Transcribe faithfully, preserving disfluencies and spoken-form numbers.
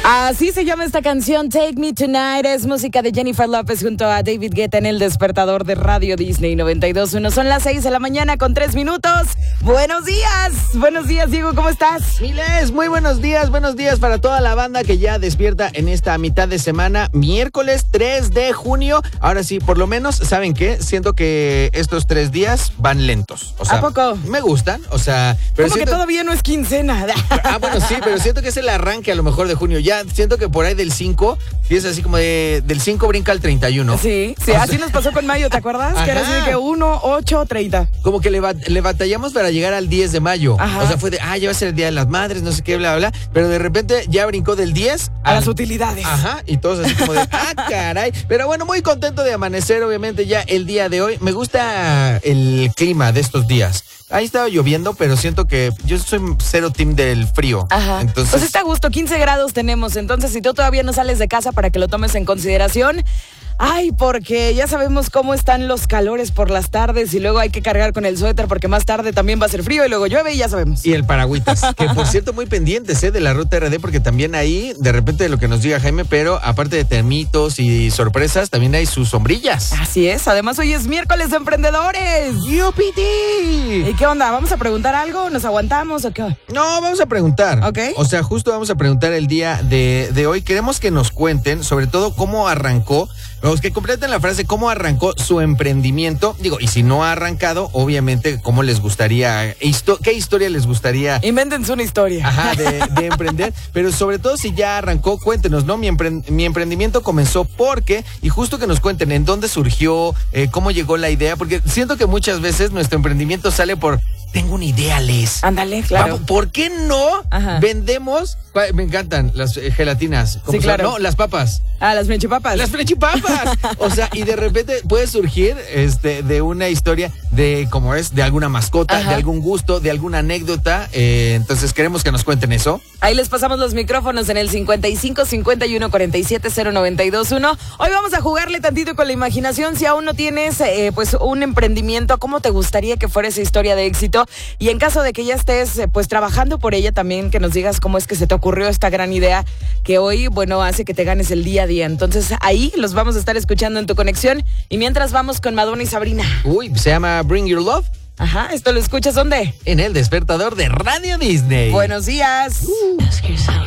Así se llama esta canción, Take Me Tonight. Es música de Jennifer López junto a David Guetta en el despertador de Radio Disney noventa y dos punto uno. Son las seis de la mañana con tres minutos. Buenos días. Buenos días, Diego. ¿Cómo estás? Miles, muy buenos días. Buenos días para toda la banda que ya despierta en esta mitad de semana. Miércoles tres de junio. Ahora sí, por lo menos, ¿saben qué? Siento que estos tres días van lentos. O sea, ¿a poco? Me gustan. O sea, pero como siento... que todavía no es quincena. Ah, bueno, sí, pero siento que es el arranque a lo mejor de junio. Ya siento que por ahí del cinco, sí es así como de, del cinco brinca al treinta y uno. Sí, sí, o así sea... nos pasó con mayo, ¿te acuerdas? Ajá. Que era así de que uno, ocho, treinta. Como que le, bat- le batallamos para llegar al diez de mayo. Ajá. O sea, fue de, ah, ya va a ser el Día de las Madres, no sé qué, bla, bla, bla. Pero de repente ya brincó del diez A al... las utilidades. Ajá, y todos así como de, ah, caray. Pero bueno, muy contento de amanecer, obviamente, ya el día de hoy. Me gusta el clima de estos días. Ahí estaba lloviendo, pero siento que yo soy cero team del frío. Ajá. Entonces... Pues está a gusto, quince grados tenemos. Entonces, si tú todavía no sales de casa para que lo tomes en consideración. Ay, porque ya sabemos cómo están los calores por las tardes y luego hay que cargar con el suéter porque más tarde también va a ser frío y luego llueve y ya sabemos. Y el paragüitas, que por cierto muy pendientes ¿eh? de la ruta R D, porque también ahí, de repente de lo que nos diga Jaime, pero aparte de termitos y sorpresas, también hay sus sombrillas. Así es, además hoy es miércoles de emprendedores. ¡Yupiti! ¿Y qué onda? ¿Vamos a preguntar algo? ¿Nos aguantamos o qué? No, vamos a preguntar. Ok. O sea, justo vamos a preguntar el día de, de hoy. Queremos que nos cuenten, sobre todo, cómo arrancó, los que completen la frase, cómo arrancó su emprendimiento. Digo, y si no ha arrancado, obviamente, cómo les gustaría, histo- qué historia les gustaría. Invéntense una historia. Ajá, de, de emprender, pero sobre todo si ya arrancó, cuéntenos, ¿no? Mi, empre- mi emprendimiento comenzó porque, y justo que nos cuenten en dónde surgió, eh, cómo llegó la idea, porque siento que muchas veces nuestro emprendimiento sale por, tengo una idea, Les. Ándale, claro. Vamos, ¿por qué no Ajá. vendemos? Me encantan las eh, gelatinas. ¿Cómo Sí, se- claro. No, las papas. Ah, las menchipapas. Las flechipapas. O sea, y de repente puede surgir este, de una historia de, como es, de alguna mascota, Ajá. de algún gusto, de alguna anécdota. Eh, entonces queremos que nos cuenten eso. Ahí les pasamos los micrófonos en el cincuenta y cinco, cincuenta y uno, cuarenta y siete, cero noventa y dos uno. Hoy vamos a jugarle tantito con la imaginación. Si aún no tienes eh, pues un emprendimiento, ¿cómo te gustaría que fuera esa historia de éxito? Y en caso de que ya estés eh, pues trabajando por ella, también que nos digas cómo es que se te ocurrió esta gran idea que hoy, bueno, hace que te ganes el día a día. Entonces ahí los vamos a estar escuchando en tu conexión. Y mientras vamos con Madonna y Sabrina. Uy, se llama Bring Your Love. Ajá, ¿esto lo escuchas dónde? En el despertador de Radio Disney. Buenos días. Uh.